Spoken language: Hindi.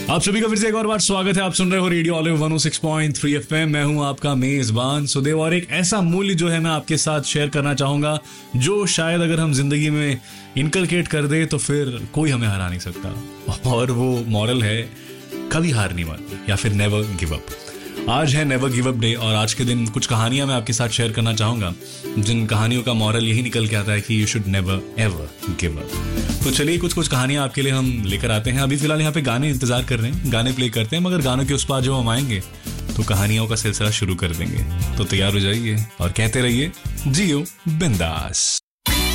आप सभी का फिर से एक और बार स्वागत है। आप सुन रहे हो रेडियो ऑलिव 106.3 एफएम। मैं हूं आपका मेजबान सुदेव और एक ऐसा मूल्य जो है मैं आपके साथ शेयर करना चाहूंगा जो शायद अगर हम जिंदगी में इनकलकेट कर दे तो फिर कोई हमें हरा नहीं सकता, और वो मॉरल है कभी हार नहीं माननी या फिर नेवर गिव अप। आज है नेवर गिव अप डे और आज के दिन कुछ कहानियां मैं आपके साथ शेयर करना चाहूंगा जिन कहानियों का मॉरल यही निकल के आता है कि you should never ever give up. तो चलिए कुछ कहानियां आपके लिए हम लेकर आते हैं। अभी फिलहाल यहाँ पे गाने इंतजार कर रहे हैं, गाने प्ले करते हैं, मगर गानों के उस पार जब हम आएंगे तो कहानियों का सिलसिला शुरू कर देंगे। तो तैयार हो जाइए और कहते रहिए जियो बिंदास।